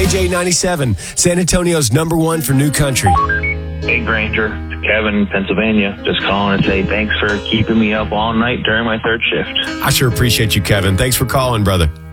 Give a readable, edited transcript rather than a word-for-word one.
KJ 97, San Antonio's #1 for new country. Hey, Granger. It's Kevin in Pennsylvania. Just calling to say thanks for keeping me up all night during my third shift. I sure appreciate you, Kevin. Thanks for calling, brother.